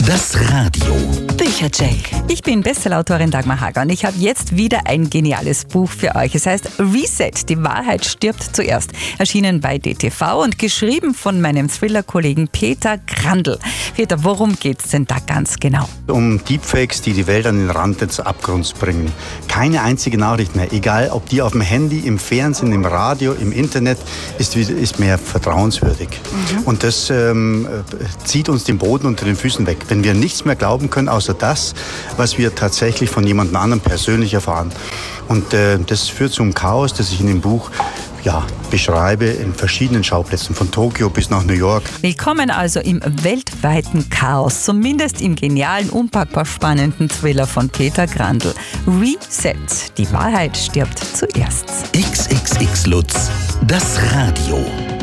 Das Radio. Büchercheck. Ich bin Bestsellerautorin Dagmar Hager und ich habe jetzt wieder ein geniales Buch für euch. Es heißt Reset, die Wahrheit stirbt zuerst. Erschienen bei DTV und geschrieben von meinem Thriller-Kollegen Peter Grandl. Peter, worum geht's denn da ganz genau? Um Deepfakes, die die Welt an den Rand des Abgrunds bringen. Keine einzige Nachricht mehr, egal ob die auf dem Handy, im Fernsehen, im Radio, im Internet, ist mehr vertrauenswürdig. Und das zieht uns den Boden unter den Füßen weg. Wenn wir nichts mehr glauben können, außer das, was wir tatsächlich von jemand anderem persönlich erfahren. Und das führt zum Chaos, das ich in dem Buch beschreibe, in verschiedenen Schauplätzen, von Tokio bis nach New York. Willkommen also im weltweiten Chaos, zumindest im genialen, unpackbar spannenden Thriller von Peter Grandl. Reset, die Wahrheit stirbt zuerst. XXX Lutz, das Radio.